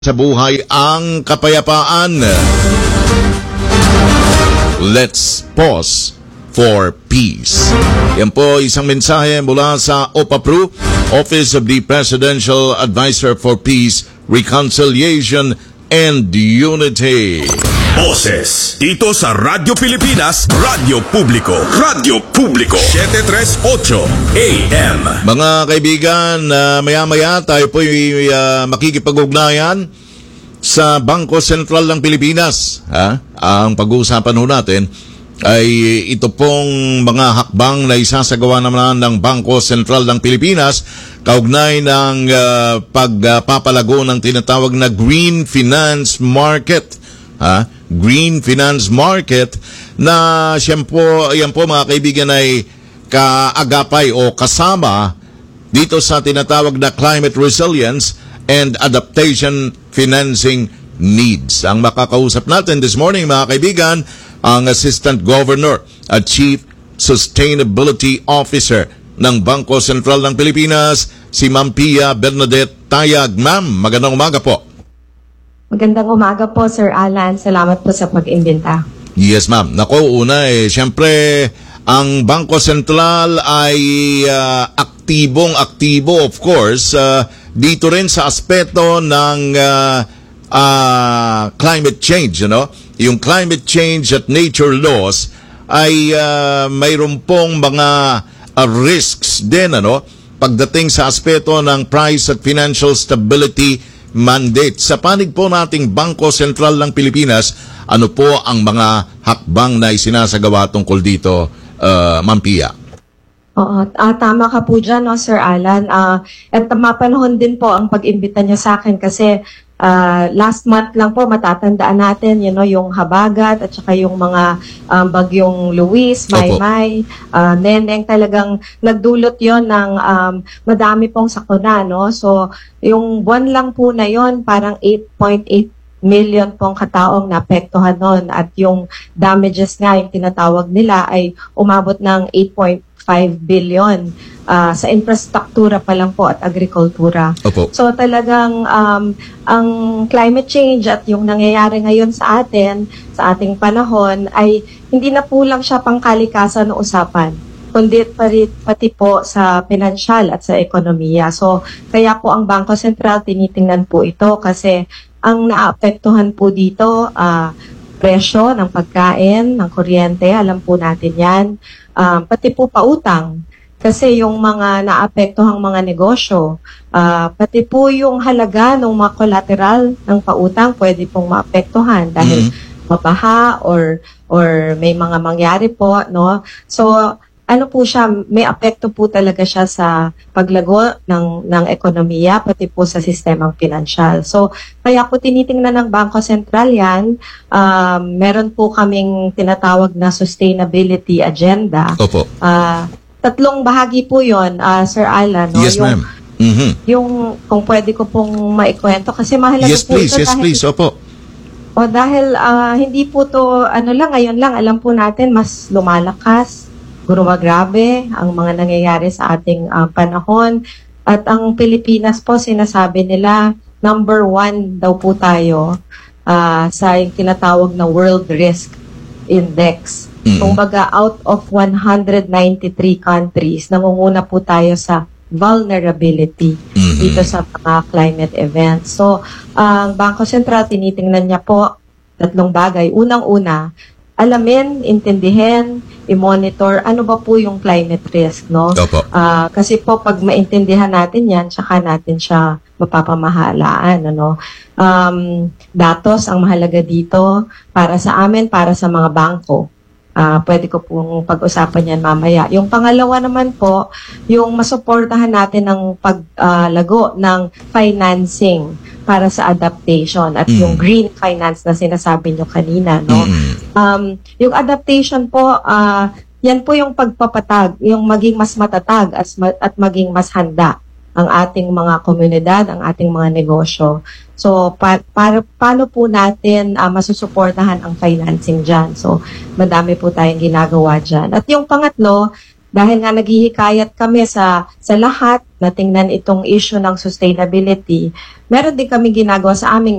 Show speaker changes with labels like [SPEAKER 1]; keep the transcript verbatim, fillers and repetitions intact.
[SPEAKER 1] sa buhay ang kapayapaan. Let's pause for peace. Yan po isang mensahe mula sa O P A P R U, Office of the Presidential Advisor for Peace, Reconciliation and Unity.
[SPEAKER 2] Boses dito sa Radyo Pilipinas, Radyo Publiko, Radyo Publiko, seven thirty-eight A M.
[SPEAKER 1] Mga kaibigan, uh, maya-maya tayo po yung uh, makikipag-ugnayan sa Bangko Sentral ng Pilipinas. Ha? Ang pag-uusapan ho natin ay ito pong mga hakbang na isasagawa naman ng Bangko Sentral ng Pilipinas kaugnay ng uh, pagpapalago ng tinatawag na Green Finance Market. Ha? Green Finance Market na siyempre, yan po mga kaibigan ay kaagapay o kasama dito sa tinatawag na Climate Resilience and Adaptation Financing Needs. Ang makakausap natin this morning mga kaibigan, ang Assistant Governor at Chief Sustainability Officer ng Bangko Sentral ng Pilipinas, si Ma'am Pia Bernadette Tayag. Ma'am, magandang umaga po.
[SPEAKER 3] Magandang umaga po, Sir Alan. Salamat po sa pag-imbita.
[SPEAKER 1] Yes, ma'am. Nako, una eh, siyempre, ang Bangko Sentral ay uh, aktibong-aktibo, of course, uh, dito rin sa aspeto ng uh, uh, climate change, you know? Yung climate change at nature laws ay uh, mayroon pong mga uh, risks din, ano? Pagdating sa aspeto ng price at financial stability mandate. Sa panig po nating Bangko Sentral ng Pilipinas, ano po ang mga hakbang na isinasagawa tungkol dito, uh, Ma'am Pia?
[SPEAKER 3] Oo, uh, tama ka po dyan, no, Sir Alan. Uh, at mapanahon din po ang pag-imbita niya sa akin kasi uh, last month lang po matatandaan natin, you know, yung habagat at saka yung mga um, bagyong Luis, Maymay, uh, Neneng, talagang nagdulot yon ng um, madami pong sakuna, no? So, yung buwan lang po na yon parang eight point eight million pong kataong naapektuhan nun at yung damages nga, yung tinatawag nila ay umabot ng eight point five billion uh, sa infrastruktura pa lang po at agrikultura.
[SPEAKER 1] Opo.
[SPEAKER 3] So talagang um, ang climate change at yung nangyayari ngayon sa atin, sa ating panahon, ay hindi na po lang siya pangkalikasan na usapan, kundi pati, pati po sa pinansyal at sa ekonomiya. So kaya po ang Bangko Sentral tinitingnan po ito kasi ang naapektuhan po dito, uh, presyo ng pagkain, ng kuryente, alam po natin yan. Um, pati po pautang. Kasi yung mga naapektuhang mga negosyo, uh, pati po yung halaga ng mga collateral ng pautang pwede pong maapektuhan dahil mm-hmm. mabaha or or may mga mangyari po, no? So, ano po siya, may apekto po talaga siya sa paglago ng, ng ekonomiya, pati po sa sistemang pinansyal. So, kaya po tinitingnan ng Bangko Sentral yan, um, meron po kaming tinatawag na sustainability agenda.
[SPEAKER 1] Opo.
[SPEAKER 3] Uh, tatlong bahagi po yon, uh, Sir Alan. No?
[SPEAKER 1] Yes,
[SPEAKER 3] yung,
[SPEAKER 1] ma'am. Mm-hmm.
[SPEAKER 3] Yung, kung pwede ko pong maikwento, kasi mahalaga
[SPEAKER 1] yes,
[SPEAKER 3] po
[SPEAKER 1] please,
[SPEAKER 3] ito.
[SPEAKER 1] Yes, please. Yes, please. Opo.
[SPEAKER 3] O dahil uh, hindi po to, ano lang, ngayon lang, alam po natin, mas lumalakas, grabe ang mga nangyayari sa ating uh, panahon. At ang Pilipinas po, sinasabi nila, number one daw po tayo uh, sa yung tinatawag na World Risk Index. Mm-hmm. Kumbaga, out of one hundred ninety-three countries, nangunguna po tayo sa vulnerability mm-hmm. dito sa mga climate events. So, ang uh, Bangko Sentral, tinitingnan niya po tatlong bagay. Unang-una, alamin, intindihin, i-monitor ano ba po yung climate risk, no? Uh, kasi po pag maintindihan natin yan, saka natin siya mapapamahalaan, ano? Um, datos ang mahalaga dito para sa amin, para sa mga bangko. Uh, pwede ko pong pag-usapan yan mamaya. Yung pangalawa naman po, yung masuportahan natin ng paglago uh, ng financing para sa adaptation at mm. yung green finance na sinasabi nyo kanina, no? Mm. Um, yung adaptation po, uh, yan po yung pagpapatag, yung maging mas matatag at, at maging mas handa ang ating mga komunidad, ang ating mga negosyo. So, pa, para, paano po natin uh, masusuportahan ang financing dyan? So, madami po tayong ginagawa dyan. At yung pangatlo, dahil nga naghihikayat kami sa sa lahat na tingnan itong issue ng sustainability, meron din kami ginagawa sa aming